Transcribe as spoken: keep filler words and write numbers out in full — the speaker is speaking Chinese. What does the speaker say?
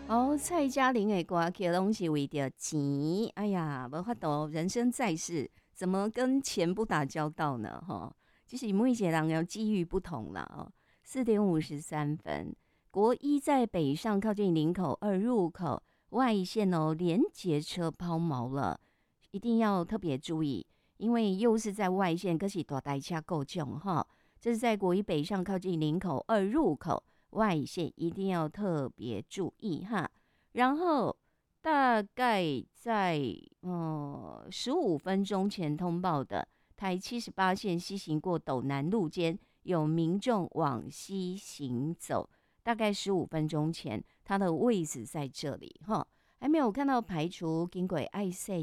哦，蔡嘉玲的歌曲拢是为着钱，哎呀，无法度，人生在世，怎么跟钱不打交道呢？哈，其实每一个人要机遇不同啦哦。四点五十三分，国一在北上靠近林口二入口外线哦，连结车抛锚了，一定要特别注意，因为又是在外线，可是大台车够重哈。这是在国一北上靠近林口二入口。外线一定要特别注意哈。然后大概在呃十五分钟前通报的台七十八线西行过斗南路间，有民众往西行走，大概十五分钟前，它的位置在这里哈，还没有看到排除经过爱塞